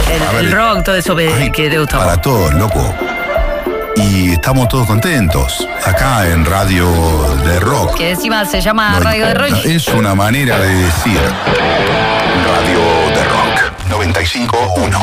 el rock, todo eso que te gusta. Para todos, loco. Y estamos todos contentos acá en Radio de Rock. Que encima se llama Radio de Rock. Es una manera de decir Radio de Rock 95.1.